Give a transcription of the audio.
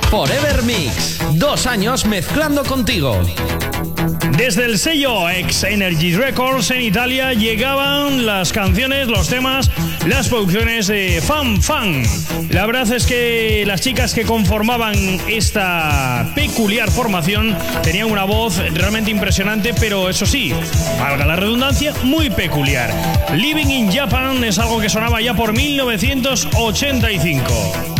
Forever Mix. 2 años mezclando contigo. Desde el sello X Energy Records en Italia llegaban las canciones, los temas, las producciones de Fan Fan. La verdad es que las chicas que conformaban esta peculiar formación tenían una voz realmente impresionante, pero eso sí, valga la redundancia, muy peculiar. Living in Japan es algo que sonaba ya por 1985.